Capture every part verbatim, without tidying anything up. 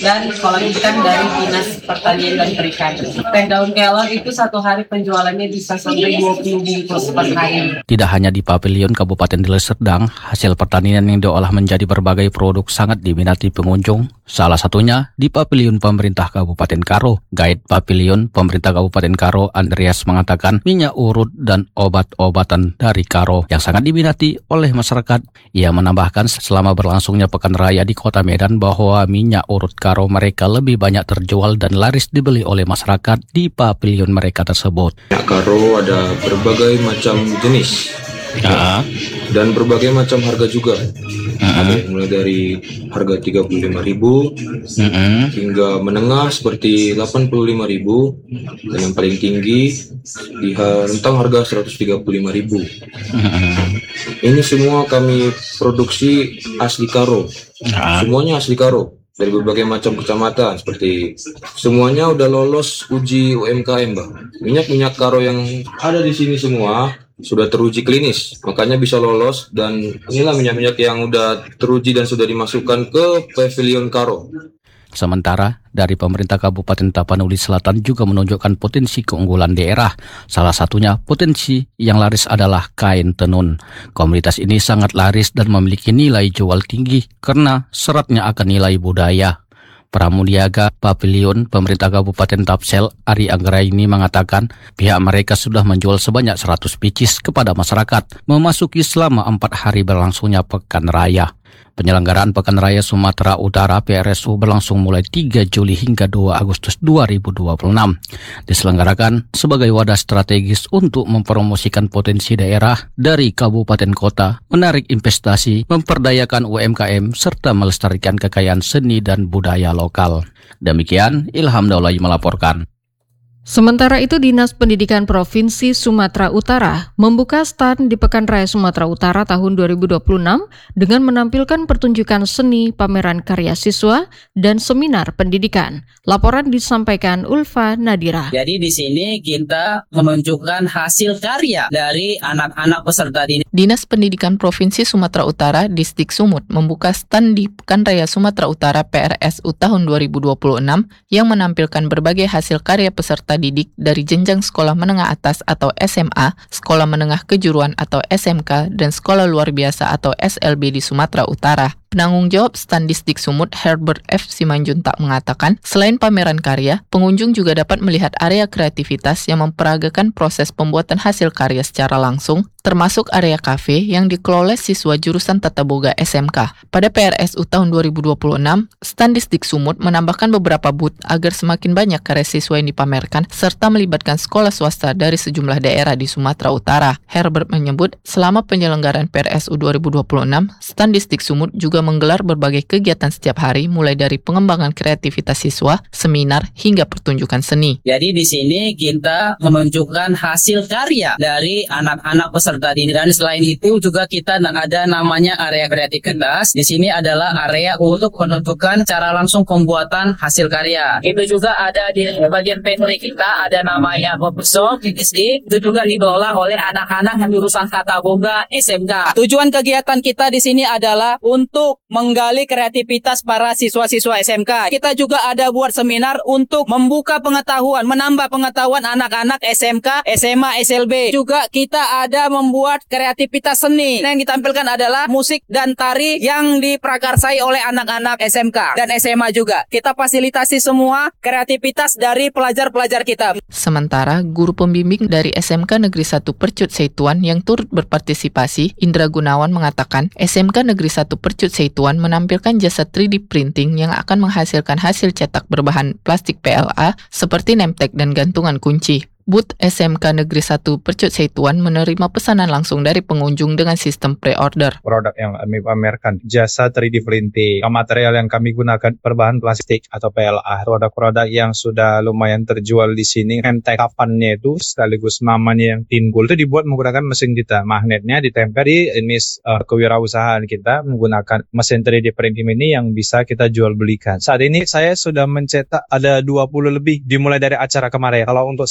dan sekolah ini kan dari Dinas Pertanian dan Perikanan. Teh daun kelor itu satu hari penjualannya bisa sampai dua puluh bungkus per hari. Tidak hanya di Pavilion Kabupaten Deli Serdang, hasil pertanian yang diolah menjadi berbagai produk sangat diminati pengunjung. Salah satunya di Pavilion Pemerintah Kabupaten Karo. Guide Pavilion Pemerintah Kabupaten Karo, Andreas, mengatakan minyak urut dan obat-obatan dari Karo yang sangat diminati oleh masyarakat. Ia menambahkan selama berlangsungnya Pekan Raya di Kota Medan bahwa minyak urut Karo mereka lebih banyak terjual dan laris dibeli oleh masyarakat di pavilion mereka tersebut. Minyak Karo ada berbagai macam jenis. Ya. Dan berbagai macam harga juga. Uh-huh. Mulai dari harga tiga puluh lima ribu uh-huh. hingga menengah seperti delapan puluh lima ribu dan yang paling tinggi di rentang harga seratus tiga puluh lima ribu. Uh-huh. Ini semua kami produksi asli Karo. Uh-huh. Semuanya asli Karo dari berbagai macam kecamatan, seperti semuanya udah lolos uji U M K M, Mbak. Minyak-minyak Karo yang ada di sini semua sudah teruji klinis, makanya bisa lolos, dan inilah minyak-minyak yang udah teruji dan sudah dimasukkan ke Pavilion Karo. Sementara dari pemerintah Kabupaten Tapanuli Selatan juga menunjukkan potensi keunggulan daerah. Salah satunya potensi yang laris adalah kain tenun. Komunitas ini sangat laris dan memiliki nilai jual tinggi karena seratnya akan nilai budaya. Pramudiaga Pavilion Pemerintah Kabupaten Tapsel, Ari Anggraini, mengatakan pihak mereka sudah menjual sebanyak seratus pieces kepada masyarakat memasuki selama empat hari berlangsungnya Pekan Raya. Penyelenggaraan Pekan Raya Sumatera Utara P R S U berlangsung mulai tiga Juli hingga dua Agustus dua ribu dua puluh enam. Diselenggarakan sebagai wadah strategis untuk mempromosikan potensi daerah dari kabupaten kota, menarik investasi, memperdayakan U M K M, serta melestarikan kekayaan seni dan budaya lokal. Demikian Ilham Daulay melaporkan. Sementara itu, Dinas Pendidikan Provinsi Sumatera Utara membuka stand di Pekan Raya Sumatera Utara tahun dua ribu dua puluh enam dengan menampilkan pertunjukan seni, pameran karya siswa, dan seminar pendidikan. Laporan disampaikan Ulfa Nadira. Jadi di sini kita menunjukkan hasil karya dari anak-anak peserta didik. Dinas Pendidikan Provinsi Sumatera Utara, Distrik Sumut, membuka stand di Pekan Raya Sumatera Utara P R S U tahun dua ribu dua puluh enam yang menampilkan berbagai hasil karya peserta didik dari jenjang sekolah menengah atas atau S M A, sekolah menengah kejuruan atau S M K, dan sekolah luar biasa atau S L B di Sumatera Utara. Penanggung jawab stand Distrik Sumut, Herbert F. Simanjuntak, mengatakan, selain pameran karya, pengunjung juga dapat melihat area kreativitas yang memperagakan proses pembuatan hasil karya secara langsung, termasuk area kafe yang dikelola siswa jurusan Tata Boga S M K. Pada P R S U tahun dua ribu dua puluh enam, stand Distrik Sumut menambahkan beberapa booth agar semakin banyak karya siswa yang dipamerkan, serta melibatkan sekolah swasta dari sejumlah daerah di Sumatera Utara. Herbert menyebut, selama penyelenggaraan P R S U dua ribu dua puluh enam, stand Distrik Sumut juga menggelar berbagai kegiatan setiap hari, mulai dari pengembangan kreativitas siswa, seminar, hingga pertunjukan seni. Jadi di sini kita menunjukkan hasil karya dari anak-anak peserta didik, dan selain itu juga kita ada namanya area kreativitas. Di sini adalah area untuk menentukan cara langsung pembuatan hasil karya. Itu juga ada di bagian pantry kita, ada namanya workshop di S D, itu juga dikelola oleh anak-anak yang jurusan Tata Boga S M K. Tujuan kegiatan kita di sini adalah untuk menggali kreativitas para siswa-siswa S M K. Kita juga ada buat seminar untuk membuka pengetahuan, menambah pengetahuan anak-anak S M K, S M A, S L B. Juga kita ada membuat kreativitas seni. Yang ditampilkan adalah musik dan tari yang diprakarsai oleh anak-anak S M K dan S M A juga. Kita fasilitasi semua kreativitas dari pelajar-pelajar kita. Sementara, guru pembimbing dari S M K Negeri satu Percut Seituan yang turut berpartisipasi, Indra Gunawan, mengatakan S M K Negeri satu Percut Seituan menampilkan jasa tiga D printing yang akan menghasilkan hasil cetak berbahan plastik P L A seperti name tag dan gantungan kunci. Booth S M K Negeri satu Percut Seituan menerima pesanan langsung dari pengunjung dengan sistem pre-order. Produk yang kami pamerkan, jasa tiga D printing, material yang kami gunakan berbahan plastik atau P L A. Produk-produk yang sudah lumayan terjual di sini, name tag kapannya itu sekaligus namanya yang pinggul itu dibuat menggunakan mesin kita. Magnetnya ditempel di ini uh, kewirausahaan kita menggunakan mesin tiga D printing ini yang bisa kita jual belikan. Saat ini saya sudah mencetak ada dua puluh lebih dimulai dari acara kemarin. Kalau untuk saat ini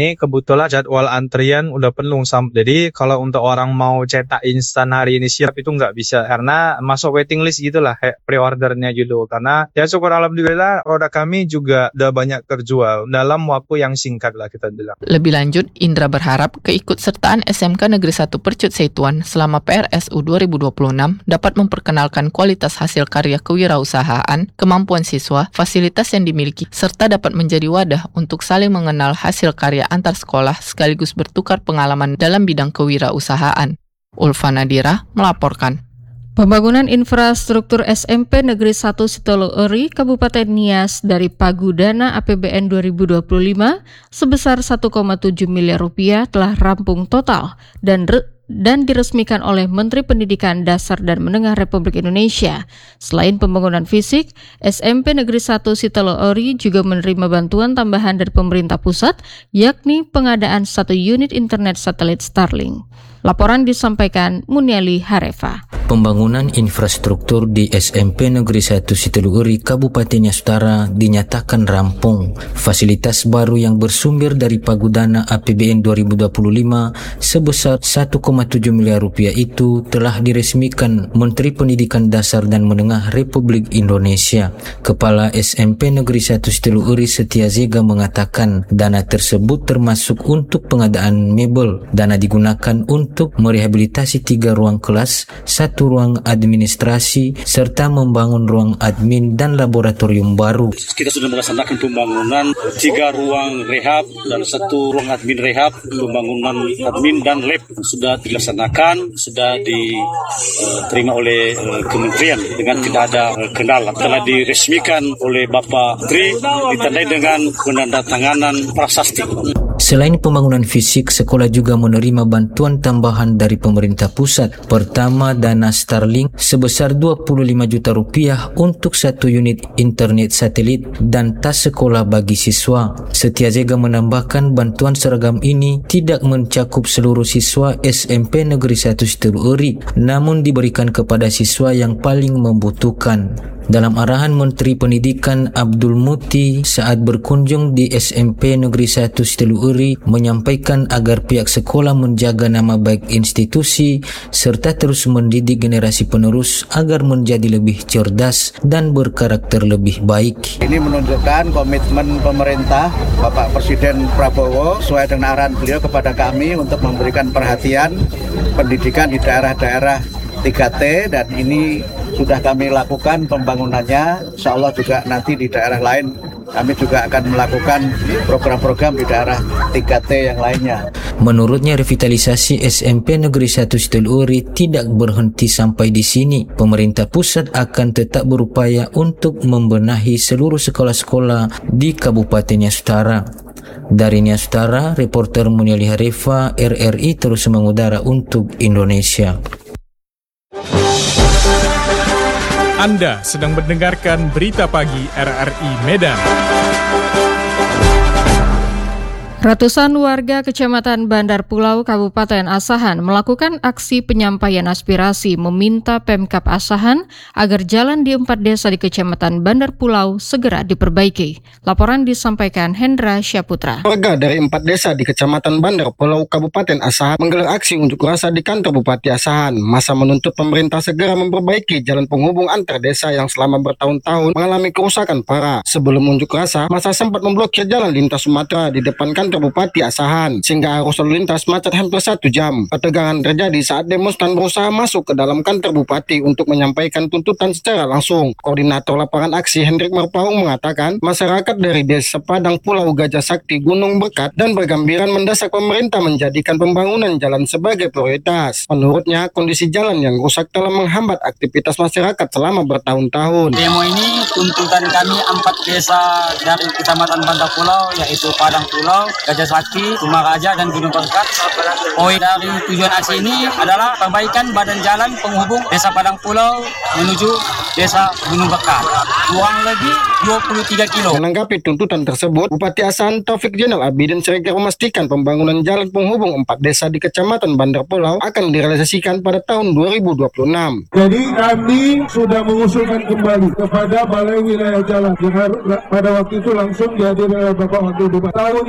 ini kebetulan jadwal antrian udah penuh. Sam- Jadi kalau untuk orang mau cetak instan hari ini siap itu nggak bisa karena masuk waiting list gitulah, kayak pre-ordernya gitu. Karena ya syukur alhamdulillah produk kami juga udah banyak terjual dalam waktu yang singkat lah kita bilang. Lebih lanjut, Indra berharap keikutsertaan S M K Negeri satu Percut Seituan selama P R S U dua ribu dua puluh enam dapat memperkenalkan kualitas hasil karya kewirausahaan, kemampuan siswa, fasilitas yang dimiliki, serta dapat menjadi wadah untuk saling mengenal hasil karya antar sekolah sekaligus bertukar pengalaman dalam bidang kewirausahaan. Ulfa Nadira melaporkan. Pembangunan infrastruktur S M P Negeri satu Sitolo-Eri, Kabupaten Nias dari Pagudana A P B N dua ribu dua puluh lima sebesar satu koma tujuh miliar rupiah telah rampung total dan re- dan diresmikan oleh Menteri Pendidikan Dasar dan Menengah Republik Indonesia. Selain pembangunan fisik, S M P Negeri satu Sitolo-Eri juga menerima bantuan tambahan dari pemerintah pusat, yakni pengadaan satu unit internet satelit Starlink. Laporan disampaikan Muniali Harefa. Pembangunan infrastruktur di S M P Negeri satu Sitolo-Eri, Kabupaten Nias Utara dinyatakan rampung. Fasilitas baru yang bersumber dari Pagudana A P B N dua ribu dua puluh lima sebesar satu koma tujuh miliar rupiah itu telah diresmikan Menteri Pendidikan Dasar dan Menengah Republik Indonesia. Kepala S M P Negeri satu Sitolo-Eri Setia Zega mengatakan dana tersebut termasuk untuk pengadaan mebel. Dana digunakan untuk untuk merehabilitasi tiga ruang kelas, satu ruang administrasi, serta membangun ruang admin dan laboratorium baru. Kita sudah melaksanakan pembangunan tiga ruang rehab dan satu ruang admin rehab, pembangunan admin dan lab sudah dilaksanakan, sudah diterima oleh kementerian dengan tidak ada kendala. Telah diresmikan oleh Bapak Menteri, ditandai dengan penandatanganan prasasti. Selain pembangunan fisik, sekolah juga menerima bantuan tambahan dari pemerintah pusat. Pertama, dana Starlink sebesar dua puluh lima juta rupiah untuk satu unit internet satelit dan tas sekolah bagi siswa. Setia Zega menambahkan bantuan seragam ini tidak mencakup seluruh siswa S M P Negeri satu Sitolo-Eri, namun diberikan kepada siswa yang paling membutuhkan. Dalam arahan Menteri Pendidikan Abdul Muti saat berkunjung di S M P Negeri satu Sitolo-Eri menyampaikan agar pihak sekolah menjaga nama baik institusi serta terus mendidik generasi penerus agar menjadi lebih cerdas dan berkarakter lebih baik. Ini menunjukkan komitmen pemerintah Bapak Presiden Prabowo sesuai dengan arahan beliau kepada kami untuk memberikan perhatian pendidikan di daerah-daerah tiga T, dan ini sudah kami lakukan pembangunannya. Insya Allah juga nanti di daerah lain kami juga akan melakukan program-program di daerah tiga T yang lainnya. Menurutnya, revitalisasi S M P Negeri satu Sitolo-Eri tidak berhenti sampai di sini. Pemerintah pusat akan tetap berupaya untuk membenahi seluruh sekolah-sekolah di Kabupaten Nias Utara. Dari Nias Utara, reporter Muniali Harefa, R R I terus mengudara untuk Indonesia. Anda sedang mendengarkan berita pagi R R I Medan. Ratusan warga Kecamatan Bandar Pulau, Kabupaten Asahan melakukan aksi penyampaian aspirasi meminta Pemkab Asahan agar jalan di empat desa di Kecamatan Bandar Pulau segera diperbaiki. Laporan disampaikan Hendra Syaputra. Warga dari empat desa di Kecamatan Bandar Pulau, Kabupaten Asahan menggelar aksi unjuk rasa di kantor Bupati Asahan. Masa menuntut pemerintah segera memperbaiki jalan penghubung antar desa yang selama bertahun-tahun mengalami kerusakan parah. Sebelum unjuk rasa, masa sempat memblokir jalan lintas Sumatera di depan kantor Bupati Asahan, sehingga arus lalu lintas macet hampir satu jam. Ketegangan terjadi saat demonstran berusaha masuk ke dalam kantor Bupati untuk menyampaikan tuntutan secara langsung. Koordinator lapangan aksi Hendrik Marpaung mengatakan, masyarakat dari Desa Padang Pulau Gajah Sakti Gunung Berkat dan Bergambiran mendesak pemerintah menjadikan pembangunan jalan sebagai prioritas. Menurutnya, kondisi jalan yang rusak telah menghambat aktivitas masyarakat selama bertahun-tahun. Demo ini tuntutan kami empat desa dari Kecamatan Bandar Pulau, yaitu Padang Pulau, Gajah Sakti, Sumaraja, dan Gunung Berkat. Poin dari tujuan aksi ini adalah perbaikan badan jalan penghubung Desa Padang Pulau menuju Desa Gunung Berkat, kurang lebih dua puluh tiga kilo. Menanggapi tuntutan tersebut, Bupati Asahan Taufik Jenal Abidin Siregar memastikan pembangunan jalan penghubung empat desa di Kecamatan Bandar Pulau akan direalisasikan pada tahun dua ribu dua puluh enam. Jadi kami sudah mengusulkan kembali kepada Balai Wilayah Jalan yang pada waktu itu langsung dihadiri oleh Bapak Wakil Bupati. Tahun ini sudah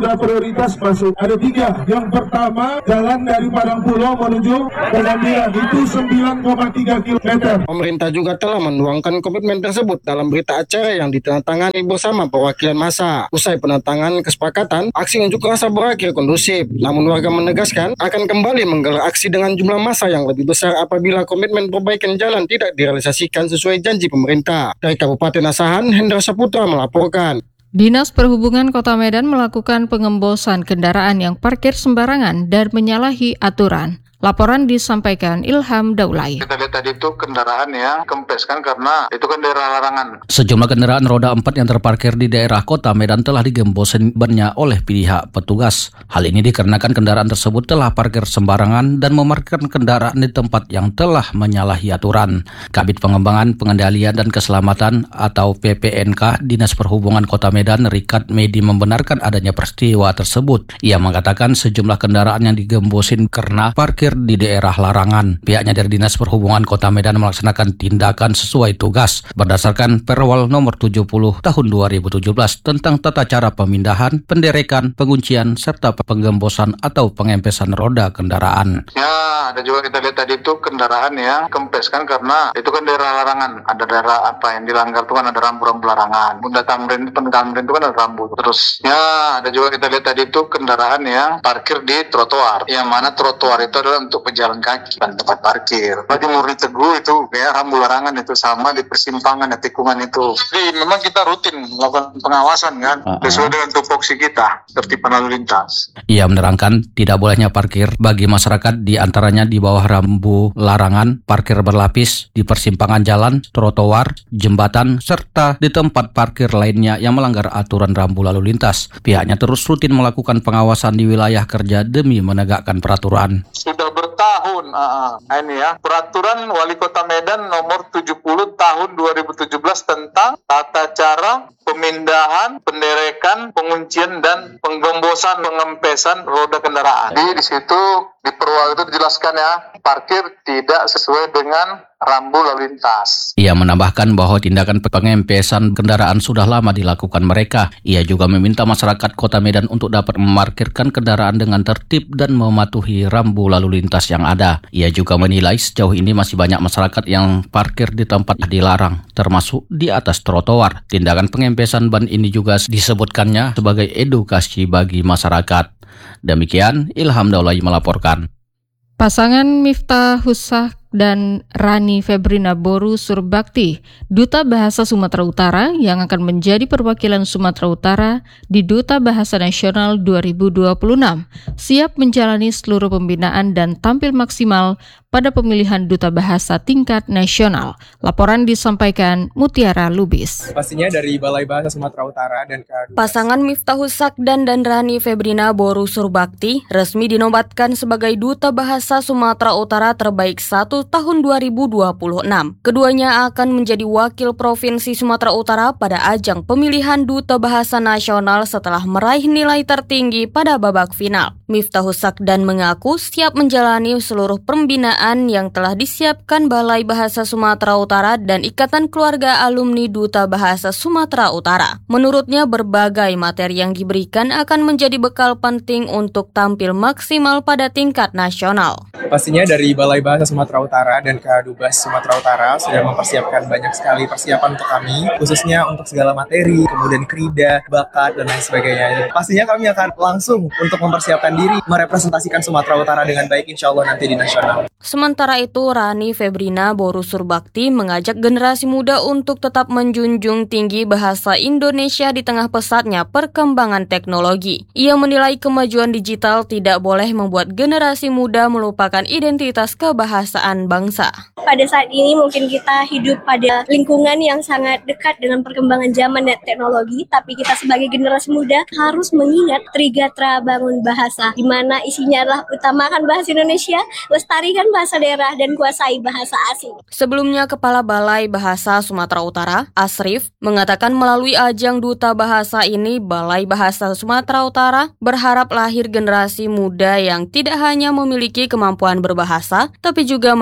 sudah prioritas masuk. Ada tiga. Yang pertama, jalan dari Padang Pulau menuju Pegandian, itu sembilan koma tiga kilometer. Pemerintah juga telah menuangkan komitmen tersebut dalam berita acara yang ditandatangani bersama perwakilan massa. Usai penandatanganan kesepakatan, aksi unjuk rasa berakhir kondusif. Namun warga menegaskan akan kembali menggelar aksi dengan jumlah massa yang lebih besar apabila komitmen perbaikan jalan tidak direalisasikan sesuai janji pemerintah. Dari Kabupaten Asahan, Hendra Saputra melaporkan. Dinas Perhubungan Kota Medan melakukan pengembosan kendaraan yang parkir sembarangan dan menyalahi aturan. Laporan disampaikan Ilham Daulay. Kita lihat tadi itu kendaraan yang kempes kan karena itu kan daerah larangan. Sejumlah kendaraan roda empat yang terparkir di daerah Kota Medan telah digemboskan bannya oleh pihak petugas. Hal ini dikarenakan kendaraan tersebut telah parkir sembarangan dan memarkirkan kendaraan di tempat yang telah menyalahi aturan. Kabid Pengembangan, Pengendalian dan Keselamatan atau P P N K Dinas Perhubungan Kota Medan, Rikat Medi, membenarkan adanya peristiwa tersebut. Ia mengatakan sejumlah kendaraan yang digembosin karena parkir di daerah larangan. Pihaknya dari Dinas Perhubungan Kota Medan melaksanakan tindakan sesuai tugas berdasarkan Perwal nomor tujuh puluh tahun dua ribu tujuh belas tentang tata cara pemindahan, penderekan, penguncian, serta penggembosan atau pengempesan roda kendaraan. Ya, ada juga kita lihat tadi itu kendaraan yang kempes kan karena itu kan daerah larangan. Ada daerah apa yang dilanggar itu kan ada rambu-rambu larangan. Bunda Tamrin, Tamrin itu kan ada rambu. Terus ya, ada juga kita lihat tadi itu kendaraan yang parkir di trotoar. Yang mana trotoar itu adalah untuk pejalan kaki dan tempat parkir. Di Murni Teguh itu ya rambu larangan itu sama di persimpangan dan tikungan itu. Jadi memang kita rutin melakukan pengawasan kan uh-huh. sesuai dengan tupoksi kita tertiban lalu lintas. Ia menerangkan tidak bolehnya parkir bagi masyarakat di antaranya di bawah rambu larangan, parkir berlapis di persimpangan jalan, trotoar, jembatan serta di tempat parkir lainnya yang melanggar aturan rambu lalu lintas. Pihaknya terus rutin melakukan pengawasan di wilayah kerja demi menegakkan peraturan. Sudah bertahun uh, ini ya peraturan Wali Kota Medan nomor tujuh puluh tahun dua ribu tujuh belas tentang tata cara pemindahan, penderekan, penguncian dan penggembosan pengempesan roda kendaraan. Jadi di situ di Perwal itu dijelaskan ya, parkir tidak sesuai dengan rambu lalu lintas. Ia menambahkan bahwa tindakan pengempesan kendaraan sudah lama dilakukan mereka. Ia juga meminta masyarakat Kota Medan untuk dapat memarkirkan kendaraan dengan tertib dan mematuhi rambu lalu lintas yang ada. Ia juga menilai sejauh ini masih banyak masyarakat yang parkir di tempat dilarang, termasuk di atas trotoar. Tindakan pengempesan ban ini juga disebutkannya sebagai edukasi bagi masyarakat. Demikian Ilham Daulay melaporkan. Pasangan Miftah Husak dan Rani Febrina Boru Surbakti, Duta Bahasa Sumatera Utara yang akan menjadi perwakilan Sumatera Utara di Duta Bahasa Nasional dua ribu dua puluh enam, siap menjalani seluruh pembinaan dan tampil maksimal pada pemilihan Duta Bahasa tingkat nasional. Laporan disampaikan Mutiara Lubis. Pastinya dari Balai Bahasa Sumatera Utara dan K- Pasangan Miftah Husak dan dan Rani Febrina Boru Surbakti resmi dinobatkan sebagai Duta Bahasa Sumatera Utara terbaik satu tahun dua ribu dua puluh enam. Keduanya akan menjadi wakil Provinsi Sumatera Utara pada ajang pemilihan Duta Bahasa Nasional setelah meraih nilai tertinggi pada babak final. Miftah Husak dan mengaku siap menjalani seluruh pembinaan yang telah disiapkan Balai Bahasa Sumatera Utara dan Ikatan Keluarga Alumni Duta Bahasa Sumatera Utara. Menurutnya berbagai materi yang diberikan akan menjadi bekal penting untuk tampil maksimal pada tingkat nasional. Pastinya dari Balai Bahasa Sumatera Utara dan Kadubes Sumatera Utara sudah mempersiapkan banyak sekali persiapan untuk kami, khususnya untuk segala materi, kemudian krida, bakat, dan lain sebagainya. Pastinya kami akan langsung untuk mempersiapkan diri, merepresentasikan Sumatera Utara dengan baik insya Allah nanti di nasional. Sementara itu, Rani Febrina Boru Surbakti mengajak generasi muda untuk tetap menjunjung tinggi bahasa Indonesia di tengah pesatnya perkembangan teknologi. Ia menilai kemajuan digital tidak boleh membuat generasi muda melupakan identitas kebahasaan bangsa. Pada saat ini mungkin kita hidup pada lingkungan yang sangat dekat dengan perkembangan zaman dan teknologi, tapi kita sebagai generasi muda harus mengingat Trigatra Bangun Bahasa, di mana isinya adalah utamakan bahasa Indonesia, lestarikan bahasa daerah, dan kuasai bahasa asing. Sebelumnya, Kepala Balai Bahasa Sumatera Utara, Asrif, mengatakan melalui ajang Duta Bahasa ini, Balai Bahasa Sumatera Utara berharap lahir generasi muda yang tidak hanya memiliki kemampuan berbahasa, tapi juga mampu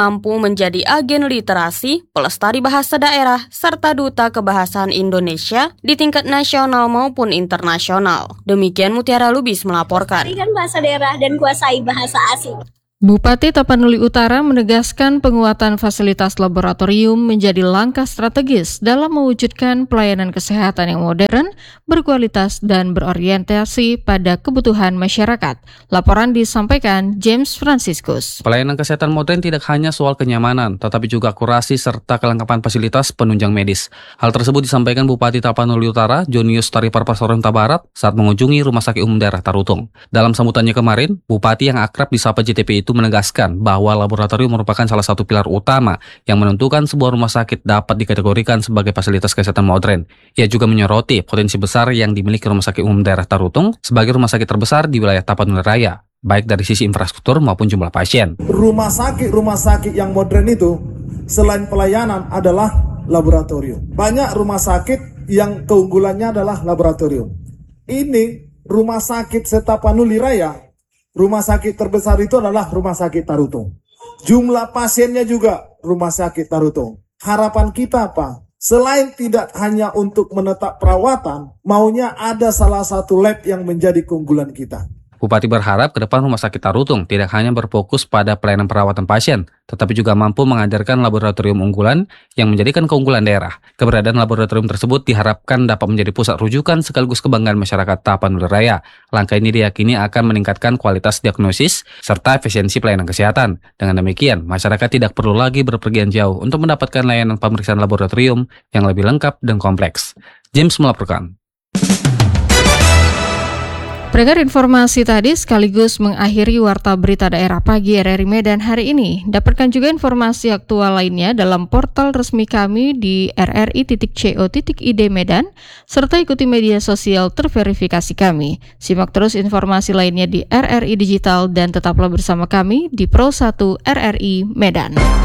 mampu menjadi agen literasi, pelestari bahasa daerah, serta duta kebahasaan Indonesia di tingkat nasional maupun internasional. Demikian Mutiara Lubis melaporkan. Berikan bahasa daerah dan kuasai bahasa asing. Bupati Tapanuli Utara menegaskan penguatan fasilitas laboratorium menjadi langkah strategis dalam mewujudkan pelayanan kesehatan yang modern, berkualitas, dan berorientasi pada kebutuhan masyarakat. Laporan disampaikan James Franciscus. Pelayanan kesehatan modern tidak hanya soal kenyamanan, tetapi juga akurasi serta kelengkapan fasilitas penunjang medis. Hal tersebut disampaikan Bupati Tapanuli Utara, Jonius Tariparpasoron Barat saat mengunjungi Rumah Sakit Umum Daerah Tarutung. Dalam sambutannya kemarin, Bupati yang akrab disapa J T P itu menegaskan bahwa laboratorium merupakan salah satu pilar utama yang menentukan sebuah rumah sakit dapat dikategorikan sebagai fasilitas kesehatan modern. Ia juga menyoroti potensi besar yang dimiliki Rumah Sakit Umum Daerah Tarutung sebagai rumah sakit terbesar di wilayah Tapanuli Raya, baik dari sisi infrastruktur maupun jumlah pasien. Rumah sakit-rumah sakit yang modern itu selain pelayanan adalah laboratorium. Banyak rumah sakit yang keunggulannya adalah laboratorium. Ini Rumah Sakit Tapanuli Raya, rumah sakit terbesar itu adalah Rumah Sakit Tarutung. Jumlah pasiennya juga Rumah Sakit Tarutung. Harapan kita apa? Selain tidak hanya untuk menetap perawatan, maunya ada salah satu lab yang menjadi keunggulan kita. Bupati berharap ke depan Rumah Sakit Tarutung tidak hanya berfokus pada pelayanan perawatan pasien, tetapi juga mampu mengajarkan laboratorium unggulan yang menjadikan keunggulan daerah. Keberadaan laboratorium tersebut diharapkan dapat menjadi pusat rujukan sekaligus kebanggaan masyarakat Tapanuli Raya. Langkah ini diyakini akan meningkatkan kualitas diagnosis serta efisiensi pelayanan kesehatan. Dengan demikian, masyarakat tidak perlu lagi berpergian jauh untuk mendapatkan layanan pemeriksaan laboratorium yang lebih lengkap dan kompleks. James melaporkan. Pendengar, informasi tadi sekaligus mengakhiri Warta Berita Daerah Pagi R R I Medan hari ini. Dapatkan juga informasi aktual lainnya dalam portal resmi kami di r r i titik co titik i d Medan, serta ikuti media sosial terverifikasi kami. Simak terus informasi lainnya di R R I Digital dan tetaplah bersama kami di Pro satu R R I Medan.